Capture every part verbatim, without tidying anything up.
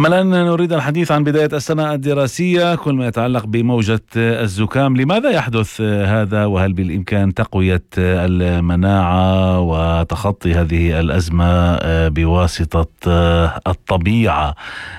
أما الآن نريد الحديث عن بداية السنة الدراسية، كل ما يتعلق بموجة الزكام. لماذا يحدث هذا؟ وهل بالإمكان تقوية المناعة وتخطي هذه الأزمة بواسطة الطبيعة؟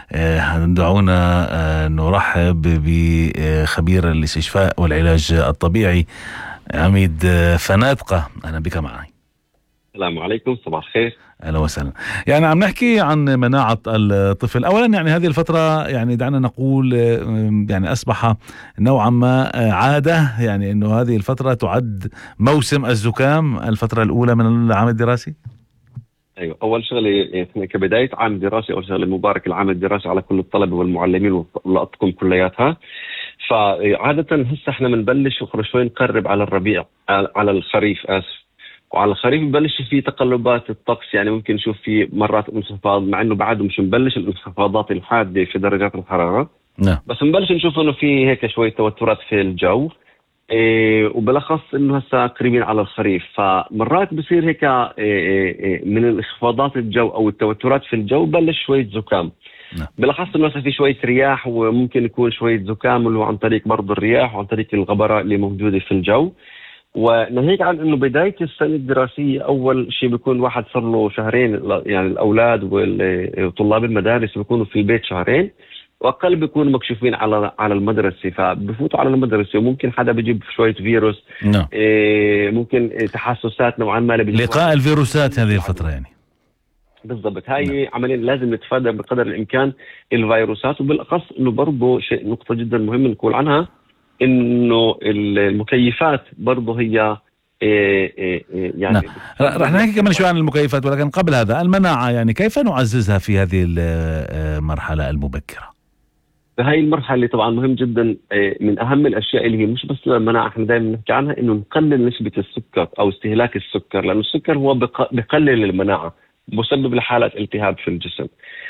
دعونا نرحب بخبير الاستشفاء والعلاج الطبيعي عميد فنادقة. أهلا بك معي. السلام عليكم، صباح الخير. أهلا وسهلا. يعني عم نحكي عن مناعة الطفل. أولا يعني هذه الفترة يعني دعنا نقول يعني أصبح نوعا ما عادة، يعني أنه هذه الفترة تعد موسم الزكام، الفترة الأولى من العام الدراسي. أيوة، أول شغلة يعني كبداية عام دراسي، أول شغلة مبارك العام الدراسي على كل الطلبة والمعلمين والأطقم كلياتها. فعادة هسه احنا بنبلش وخر شوي نقرب على الربيع، على الخريف آسف وعلى الخريف ببلش في تقلبات الطقس. يعني ممكن نشوف في مرات انخفاض، مع انه بعد مش نبلش الانخفاضات الحاده في درجات الحراره. نعم. بس نبلش نشوف انه في هيك شويه توترات في الجو، إيه وبالاخص انه هسه قريبين على الخريف، فمرات بصير هيك إيه إيه من انخفاضات الجو او التوترات في الجو بلش شويه زكام. نعم. بالاخص انه في شويه رياح، وممكن يكون شويه زكام اللي هو عن طريق برضه الرياح وعن طريق الغبراء اللي موجوده في الجو. وناهيك عن انه بدايه السنه الدراسيه اول شيء بيكون واحد صار له شهرين، يعني الاولاد وطلاب المدارس بيكونوا في البيت شهرين، واقل بيكونوا مكشوفين على على المدرسه، فبفوتوا على المدرسه وممكن حدا بيجيب شويه فيروس. نعم. إيه ممكن تحسسات نوعا ما لقاء الفيروسات هذه الفتره يعني. بالضبط، هاي عمليا لازم نتفادى بقدر الامكان الفيروسات، وبالاخص انه برضه شيء نقطه جدا مهم نقول عنها، انه المكيفات برضه هي إيه إيه يعني. نعم. رح نحكي كمان شوي عن المكيفات، ولكن قبل هذا المناعة، يعني كيف نعززها في هذه المرحلة المبكرة؟ هاي المرحلة اللي طبعا مهم جدا، من أهم الأشياء اللي هي مش بس المناعة، احنا دائما نحكي عنها إنه نقلل نسبة السكر أو استهلاك السكر، لأن السكر هو بقلل المناعة، مسبب لحالات التهاب في الجسم.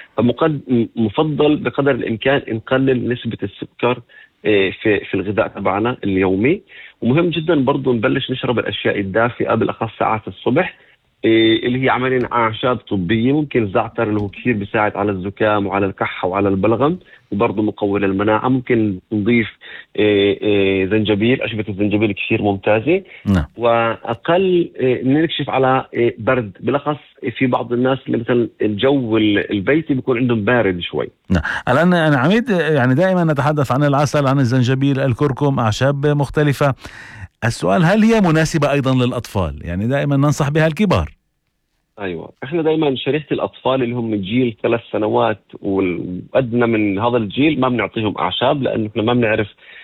فمفضل بقدر الإمكان نقلل نسبة السكر في في الغذاء تبعنا اليومي. ومهم جدا برضو نبلش نشرب الاشياء الدافئه بالاخص ساعات الصبح، اللي هي عمليا اعشاب طبيه. ممكن الزعتر اللي هو كثير بيساعد على الزكام وعلى الكحه وعلى البلغم، وبرضه مقوي للمناعه. ممكن نضيف زنجبيل، اشبه الزنجبيل كثير ممتازه. نعم. واقل نكشف على برد، بالاخص في بعض الناس اللي مثلا الجو البيتي بيكون عندهم بارد شوي. نعم. الان انا عميد يعني دائما نتحدث عن العسل، عن الزنجبيل، الكركم، اعشاب مختلفه. السؤال هل هي مناسبه ايضا للاطفال؟ يعني دائما ننصح بها الكبار. ايوه، احنا دائما شريحه الاطفال اللي هم من جيل ثلاث سنوات والادنى من هذا الجيل ما بنعطيهم اعشاب، لانه احنا ما بنعرف